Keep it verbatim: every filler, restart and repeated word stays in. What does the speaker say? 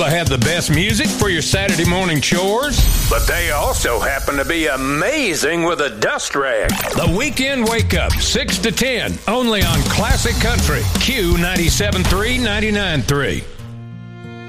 They have the best music for your Saturday morning chores, but they also happen to be amazing with a dust rag. The Weekend Wake Up, six to ten, only on Classic Country, Q ninety-seven point three, ninety-nine point three.